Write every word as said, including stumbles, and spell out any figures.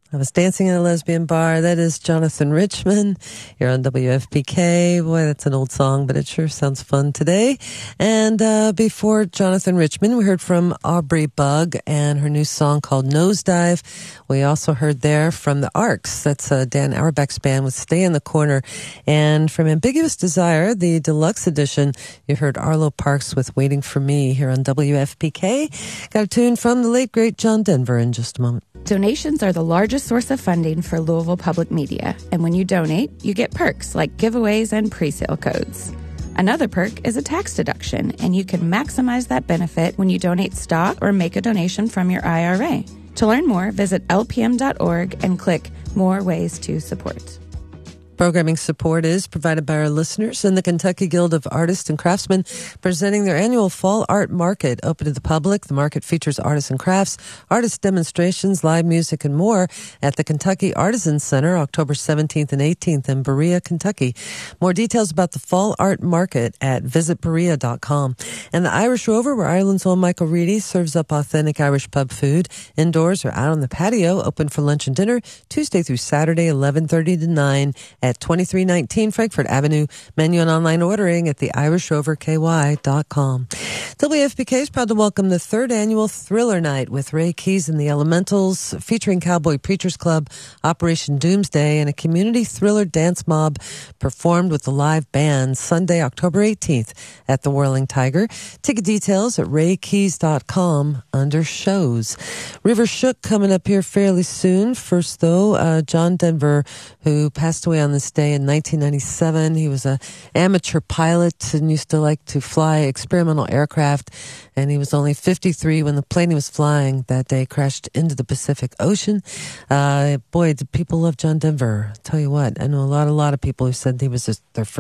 I was dancing at a lesbian bar. That is Jonathan Richman. You're on W F P K. Boy, that's an old song, but it sure sounds fun today. And uh, before Jonathan Richman, we heard from Aubrey Bug and her new song called Nosedive. We also heard there from the Arcs. That's uh, Dan Auerbach's band with Stay in the Corner. And from Ambiguous Desire, the deluxe edition, you heard Arlo Parks with Waiting for Me here on W F P K. Got a tune from the late, great John Denver in just a moment. Donations are the largest source of funding for Louisville Public Media, and when you donate, you get perks like giveaways and pre-sale codes. Another perk is a tax deduction, and you can maximize that benefit when you donate stock or make a donation from your I R A. To learn more, visit L P M dot org and click More Ways to Support. Programming support is provided by our listeners and the Kentucky Guild of Artists and Craftsmen, presenting their annual Fall Art Market open to the public. The market features artists and crafts, artist demonstrations, live music, and more at the Kentucky Artisan Center, October seventeenth and eighteenth in Berea, Kentucky. More details about the Fall Art Market at visit berea dot com. And the Irish Rover, where Ireland's own Michael Reedy serves up authentic Irish pub food, indoors or out on the patio, open for lunch and dinner, Tuesday through Saturday, eleven thirty to nine at twenty-three nineteen Frankfort Avenue. Menu and online ordering at the irish rover k y dot com. W F P K is proud to welcome the third annual Thriller Night with Ray Keys and the Elementals, featuring Cowboy Preachers Club, Operation Doomsday, and a community thriller dance mob performed with the live band Sunday, October eighteenth at the Whirling Tiger. Ticket details at ray keys dot com under shows. River Shook coming up here fairly soon. First, though, uh, John Denver, who passed away on this day in nineteen ninety-seven. He was an amateur pilot and used to like to fly experimental aircraft, and he was only fifty-three when the plane he was flying that day crashed into the Pacific Ocean. Uh, boy, did people love John Denver. I'll tell you what, I know a lot, a lot of people who said he was just their first